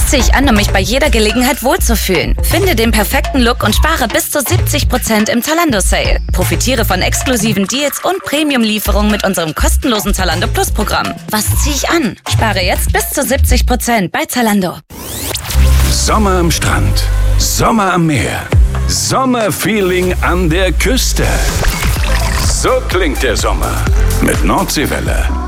Was ziehe ich an, um mich bei jeder Gelegenheit wohlzufühlen? Finde den perfekten Look und spare bis zu 70% im Zalando-Sale. Profitiere von exklusiven Deals und Premium-Lieferungen mit unserem kostenlosen Zalando Plus-Programm. Was ziehe ich an? Spare jetzt bis zu 70% bei Zalando. Sommer am Strand, Sommer am Meer, Sommerfeeling an der Küste. So klingt der Sommer mit Nordseewelle.